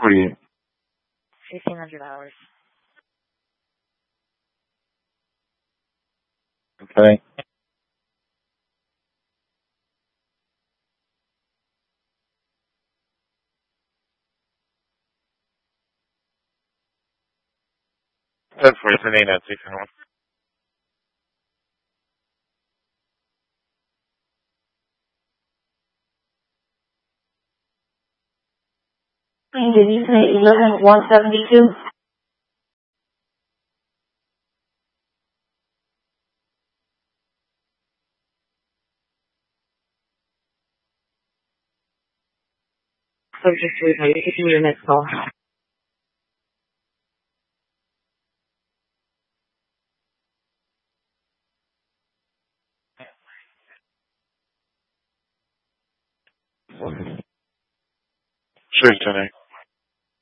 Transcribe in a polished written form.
$148. 1,500 hours. Okay. That's for it's an ANET 601. Did you say 11,172? So just wait, I get you your next call. Sure, 10